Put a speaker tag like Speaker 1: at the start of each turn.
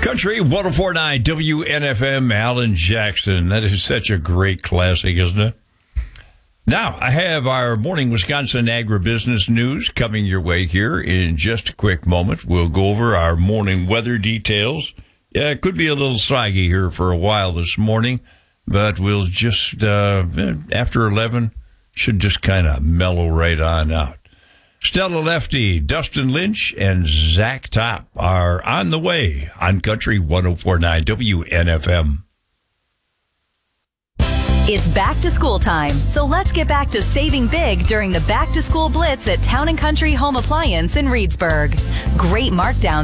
Speaker 1: Country 104.9 WNFM, Alan Jackson. That is such a great classic, isn't it? Now, I have our morning Wisconsin agribusiness news coming your way here in just a quick moment. We'll go over our morning weather details. Yeah, it could be a little soggy here for a while this morning, but we'll just, after 11, should just kind of mellow right on out. Stella Lefty, Dustin Lynch, and Zach Top are on the way on Country 104.9 WNFM.
Speaker 2: It's back to school time, so let's get back to saving big during the Back to School Blitz at Town & Country Home Appliance in Reedsburg. Great markdowns